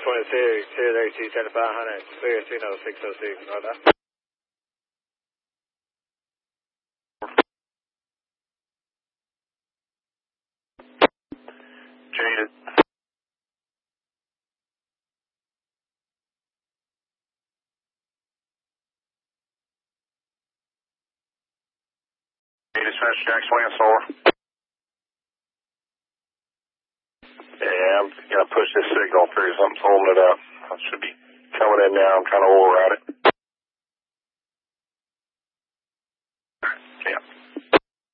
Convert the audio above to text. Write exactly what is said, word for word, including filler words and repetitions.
twenty-six, Series A C seventy-five hundred, clear signal six oh six, North. Jaded. Dispatch Jackson Lance Solar. Yeah, I'm gonna push this signal through. Something's holding it up. I should be coming in now. I'm trying to oil route it.